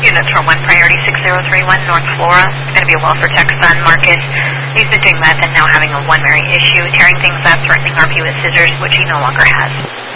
units for 1 Priority 6031 North Flora. It's going to be a welfare text on Marcus. He's been doing meth and now having a 1 Mary issue, tearing things up, threatening RP with scissors, which he no longer has.